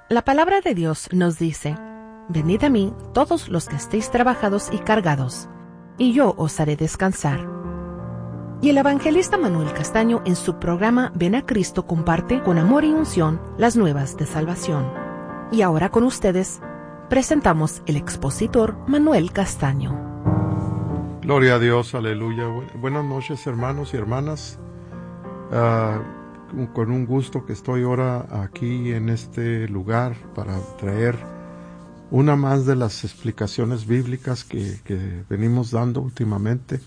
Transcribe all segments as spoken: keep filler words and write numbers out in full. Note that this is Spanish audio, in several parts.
La palabra de Dios nos dice: venid a mí todos los que estéis trabajados y cargados, y yo os haré descansar. Y el evangelista Manuel Castaño, en su programa Ven a Cristo, comparte con amor y unción las nuevas de salvación. Y ahora con ustedes presentamos el expositor Manuel Castaño. Gloria a Dios, aleluya. Buenas noches, hermanos y hermanas. Uh, con un gusto que estoy ahora aquí en este lugar para traer una más de las explicaciones bíblicas que, que venimos dando últimamente.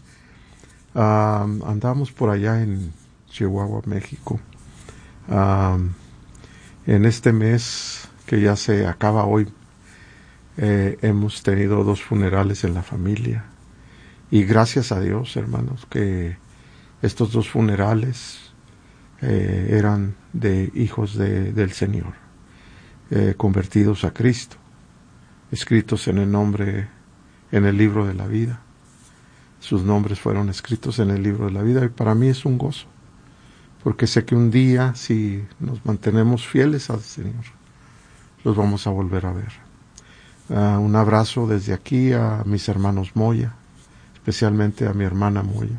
Uh, andamos por allá en Chihuahua, México. Uh, en este mes que ya se acaba hoy, eh, hemos tenido dos funerales en la familia. Y gracias a Dios, hermanos, que estos dos funerales eh, eran de hijos de, del Señor, eh, convertidos a Cristo, escritos en el nombre, en el libro de la vida. Sus nombres fueron escritos en el libro de la vida, y para mí es un gozo, porque sé que un día, si nos mantenemos fieles al Señor, los vamos a volver a ver. Uh, un abrazo desde aquí a mis hermanos Moya, especialmente a mi hermana Moya,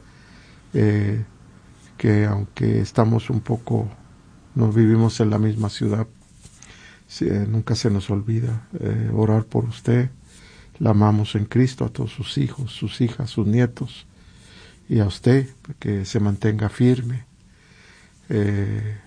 eh, que aunque estamos un poco, no vivimos en la misma ciudad, eh, nunca se nos olvida eh, orar por usted. La amamos en Cristo, a todos sus hijos, sus hijas, sus nietos, y a usted, que se mantenga firme, eh,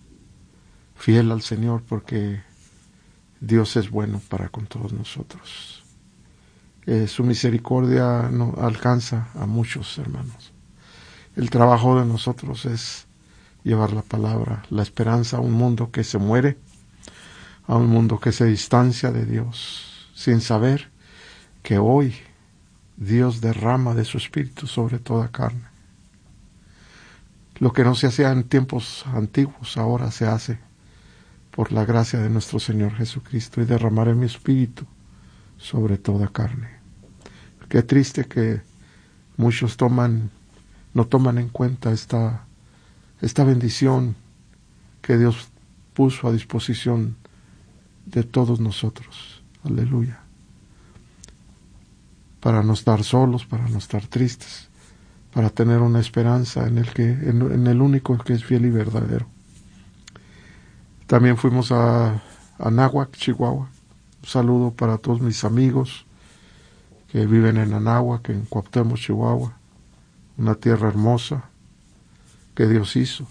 fiel al Señor, porque Dios es bueno para con todos nosotros. Eh, su misericordia no alcanza a muchos, hermanos. El trabajo de nosotros es llevar la palabra, la esperanza a un mundo que se muere, a un mundo que se distancia de Dios, sin saber que hoy Dios derrama de su Espíritu sobre toda carne. Lo que no se hacía en tiempos antiguos, ahora se hace por la gracia de nuestro Señor Jesucristo, y derramaré mi Espíritu sobre toda carne. Qué triste que muchos toman, no toman en cuenta esta, esta bendición que Dios puso a disposición de todos nosotros. Aleluya. Para no estar solos, para no estar tristes, para tener una esperanza en el que, en, en el único que es fiel y verdadero. También fuimos a Anáhuac, Chihuahua. Un saludo para todos mis amigos que viven en Anáhuac, en Cuauhtémoc, Chihuahua, una tierra hermosa que Dios hizo.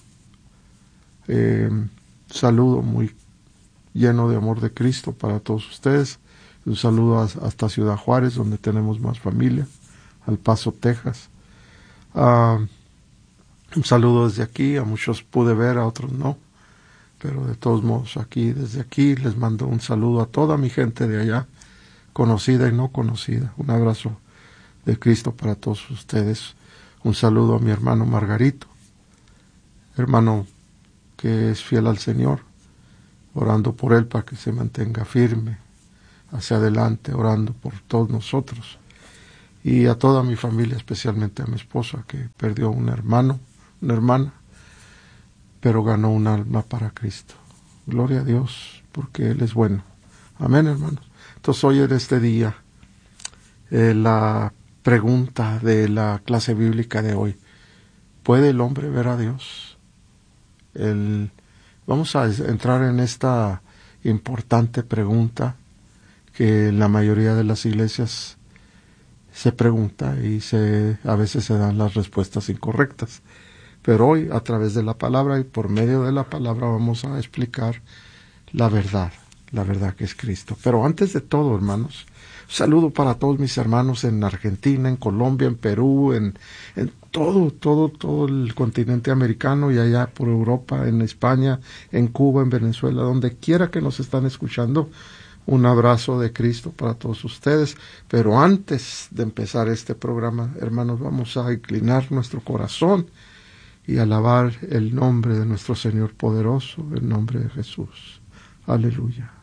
Eh, saludo muy lleno de amor de Cristo para todos ustedes. Un saludo a, hasta Ciudad Juárez, donde tenemos más familia, al Paso, Texas. Uh, un saludo desde aquí, a muchos pude ver, a otros no, pero de todos modos aquí, desde aquí, les mando un saludo a toda mi gente de allá, conocida y no conocida. Un abrazo de Cristo para todos ustedes. Un saludo a mi hermano Margarito, hermano que es fiel al Señor, orando por él para que se mantenga firme hacia adelante, orando por todos nosotros. Y a toda mi familia, especialmente a mi esposa, que perdió un hermano, una hermana, pero ganó un alma para Cristo. Gloria a Dios, porque Él es bueno. Amén, hermanos. Entonces hoy en este día, eh, la pregunta de la clase bíblica de hoy: ¿puede el hombre ver a Dios? El, vamos a entrar en esta importante pregunta que en la mayoría de las iglesias se pregunta, y se, a veces se dan las respuestas incorrectas. Pero hoy, a través de la palabra y por medio de la palabra, vamos a explicar la verdad, la verdad que es Cristo. Pero antes de todo, hermanos, un saludo para todos mis hermanos en Argentina, en Colombia, en Perú, en, en todo, todo, todo el continente americano, y allá por Europa, en España, en Cuba, en Venezuela, donde quiera que nos están escuchando. Un abrazo de Cristo para todos ustedes. Pero antes de empezar este programa, hermanos, vamos a inclinar nuestro corazón y alabar el nombre de nuestro Señor poderoso, el nombre de Jesús. Aleluya.